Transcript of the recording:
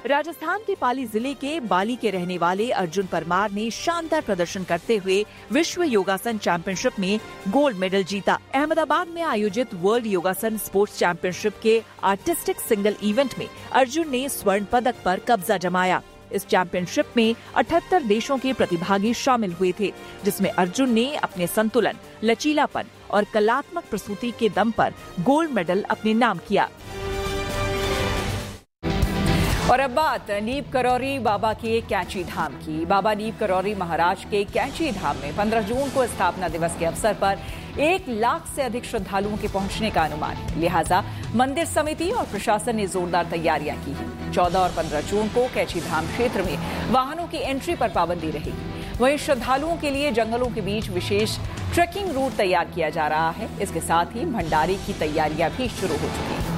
राजस्थान के पाली जिले के बाली के रहने वाले अर्जुन परमार ने शानदार प्रदर्शन करते हुए विश्व योगासन चैंपियनशिप में गोल्ड मेडल जीता। अहमदाबाद में आयोजित वर्ल्ड योगासन स्पोर्ट्स चैंपियनशिप के आर्टिस्टिक सिंगल इवेंट में अर्जुन ने स्वर्ण पदक पर कब्जा जमाया। इस चैंपियनशिप में 78 देशों के प्रतिभागी शामिल हुए थे, जिसमें अर्जुन ने अपने संतुलन, लचीलापन और कलात्मक प्रस्तुति के दम पर गोल्ड मेडल अपने नाम किया। और अब बात नीम करौरी बाबा के कैंची धाम की। बाबा नीम करौरी महाराज के कैंची धाम में 15 जून को स्थापना दिवस के अवसर पर 1 लाख से अधिक श्रद्धालुओं के पहुंचने का अनुमान है। लिहाजा मंदिर समिति और प्रशासन ने जोरदार तैयारियां की हैं। 14 और 15 जून को कैंची धाम क्षेत्र में वाहनों की एंट्री पर पाबंदी रहेगी। वहीं श्रद्धालुओं के लिए जंगलों के बीच विशेष ट्रेकिंग रूट तैयार किया जा रहा है। इसके साथ ही भंडारे की तैयारियां भी शुरू हो चुकी हैं।